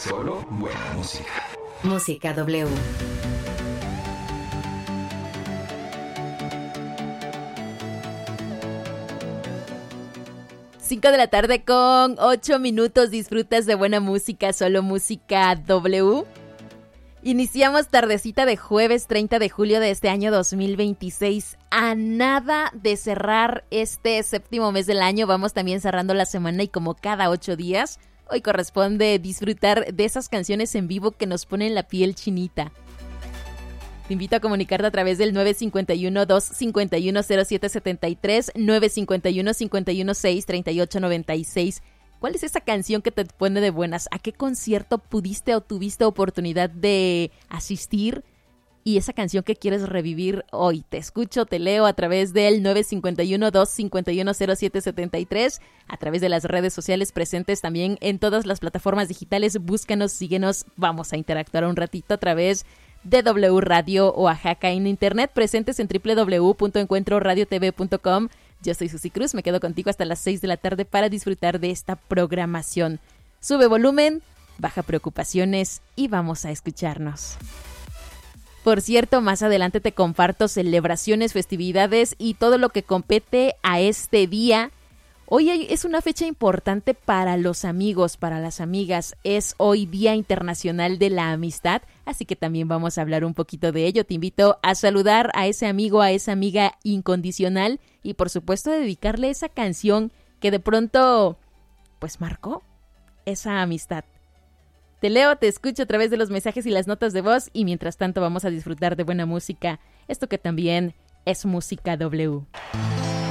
Solo buena música. Música W. Cinco de la tarde con 8 minutos. Disfrutas de buena música, solo música W. Iniciamos tardecita de jueves 30 de julio de este año 2026. A nada de cerrar este séptimo mes del año, vamos también cerrando la semana y como cada 8 días, hoy corresponde disfrutar de esas canciones en vivo que nos ponen la piel chinita. Te invito a comunicarte a través del 951-251-0773, 951-516-3896. ¿Cuál es esa canción que te pone de buenas? ¿A qué concierto pudiste o tuviste oportunidad de asistir? Y esa canción que quieres revivir hoy. Te escucho, te leo a través del 951-251-0773, a través de las redes sociales presentes también en todas las plataformas digitales. Búscanos, síguenos, vamos a interactuar un ratito a través de W Radio Oaxaca en internet, presentes en www.encuentroradiotv.com. Yo soy Susi Cruz, me quedo contigo hasta las 6 de la tarde para disfrutar de esta programación. Sube volumen, baja preocupaciones y vamos a escucharnos. Por cierto, más adelante te comparto celebraciones, festividades y todo lo que compete a este día. Hoy es una fecha importante para los amigos, para las amigas. Es hoy Día Internacional de la Amistad, así que también vamos a hablar un poquito de ello. Te invito a saludar a ese amigo, a esa amiga incondicional y por supuesto a dedicarle esa canción que de pronto pues marcó esa amistad. Te leo, te escucho a través de los mensajes y las notas de voz y mientras tanto vamos a disfrutar de buena música, esto que también es música W.